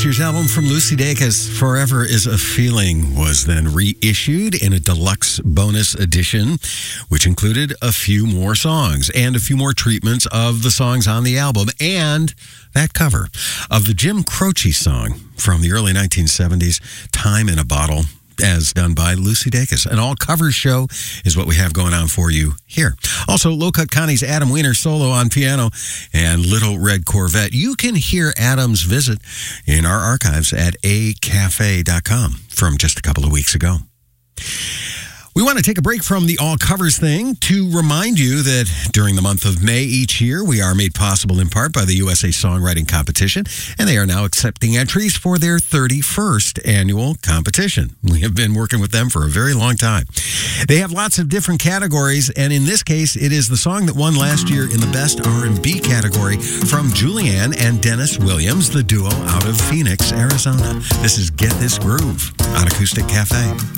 year's album from Lucy Dacus, Forever is a Feeling, was then reissued in a deluxe bonus edition, which included a few more songs and a few more treatments of the songs on the album, and that cover of the Jim Croce song from the early 1970s, Time in a Bottle, as done by Lucy Dacus. An all-cover show is what we have going on for you here. Also, Low Cut Connie's Adam Weiner solo on piano and Little Red Corvette. You can hear Adam's visit in our archives at acafe.com from just a couple of weeks ago. We want to take a break from the all covers thing to remind you that during the month of May each year, we are made possible in part by the USA Songwriting Competition, and they are now accepting entries for their 31st annual competition. We have been working with them for a very long time. They have lots of different categories, and in this case, it is the song that won last year in the Best R&B category from Julianne and Dennis Williams, the duo out of Phoenix, Arizona. This is Get This Groove on Acoustic Cafe.